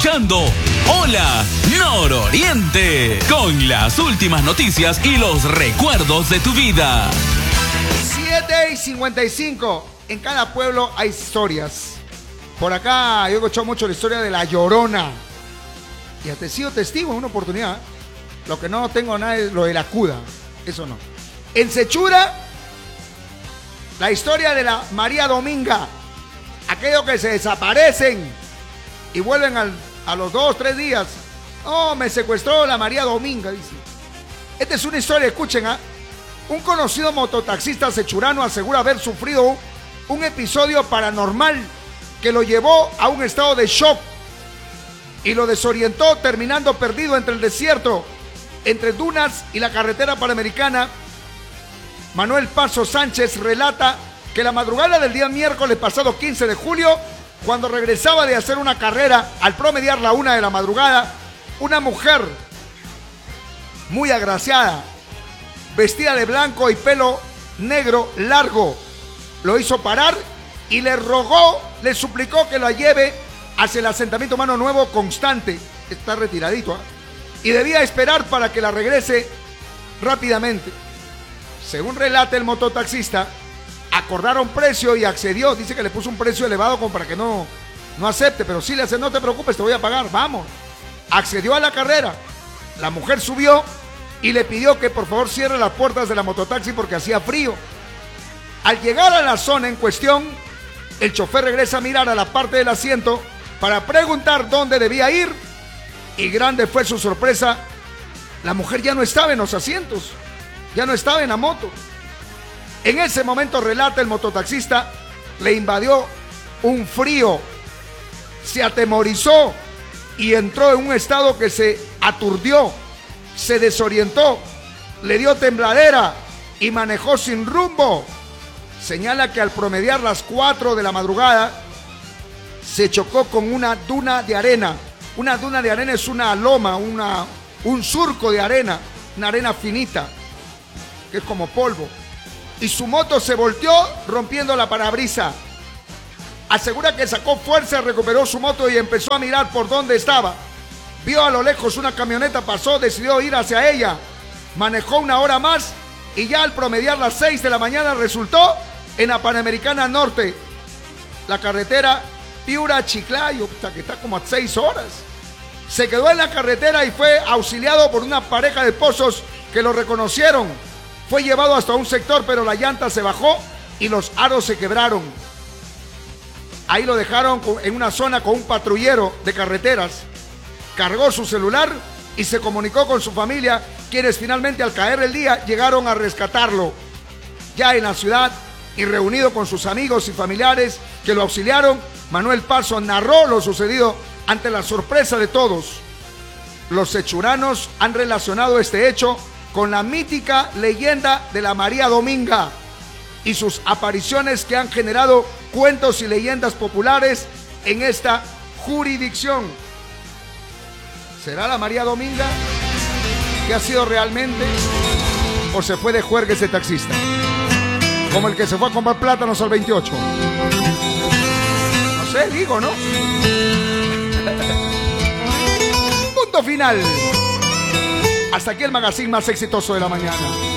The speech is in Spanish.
escuchando Hola Nororiente, con las últimas noticias y los recuerdos de tu vida. 7:55. En cada pueblo hay historias. Por acá yo he escuchado mucho la historia de La Llorona. Y hasta he sido testigo en una oportunidad. Lo que no tengo nada es lo de la Cuda. Eso no. En Sechura, la historia de la María Dominga. Aquellos que se desaparecen y vuelven a los 2-3 días. Oh, me secuestró la María Dominga, dice. Esta es una historia, escuchen, ¿ah? Un conocido mototaxista sechurano asegura haber sufrido un episodio paranormal que lo llevó a un estado de shock y lo desorientó, terminando perdido entre el desierto, entre dunas y la carretera panamericana. Manuel Paso Sánchez relata que la madrugada del día miércoles pasado 15 de julio, cuando regresaba de hacer una carrera, al promediar la 1 de la madrugada, una mujer muy agraciada, vestida de blanco y pelo negro largo, lo hizo parar y le rogó, le suplicó que la lleve hacia el asentamiento Mano Nuevo Constante. Está retiradito, ¿eh? Y debía esperar para que la regrese rápidamente. Según relata el mototaxista, acordaron precio y accedió. Dice que le puso un precio elevado como para que no acepte, pero sí le hace: no te preocupes, te voy a pagar, vamos. Accedió a la carrera. La mujer subió y le pidió que por favor cierre las puertas de la mototaxi porque hacía frío. Al llegar a la zona en cuestión, el chofer regresa a mirar a la parte del asiento para preguntar dónde debía ir, y grande fue su sorpresa. La mujer ya no estaba en los asientos, ya no estaba en la moto. En ese momento, relata el mototaxista, le invadió un frío, se atemorizó y entró en un estado que se aturdió, se desorientó, le dio tembladera y manejó sin rumbo. Señala que al promediar las 4 de la madrugada se chocó con una duna de arena. Una duna de arena es una loma, un surco de arena, una arena finita, que es como polvo. Y su moto se volteó rompiendo la parabrisa. Asegura que sacó fuerza, recuperó su moto y empezó a mirar por dónde estaba. Vio a lo lejos una camioneta, pasó, decidió ir hacia ella. Manejó 1 hora más y ya al promediar las 6 de la mañana resultó en la Panamericana Norte, la carretera Piura-Chiclayo, que está como a 6 horas. Se quedó en la carretera y fue auxiliado por una pareja de pozos que lo reconocieron. Fue llevado hasta un sector, pero la llanta se bajó y los aros se quebraron. Ahí lo dejaron en una zona con un patrullero de carreteras. Cargó su celular y se comunicó con su familia, quienes finalmente, al caer el día, llegaron a rescatarlo. Ya en la ciudad y reunido con sus amigos y familiares que lo auxiliaron, Manuel Paso narró lo sucedido ante la sorpresa de todos. Los sechuranos han relacionado este hecho con la mítica leyenda de la María Dominga y sus apariciones que han generado cuentos y leyendas populares en esta jurisdicción. ¿Será la María Dominga que ha sido realmente, o se fue de juerga ese taxista? Como el que se fue a comprar plátanos al 28. No sé, digo, ¿no? Punto final. Hasta aquí el magazine más exitoso de la mañana.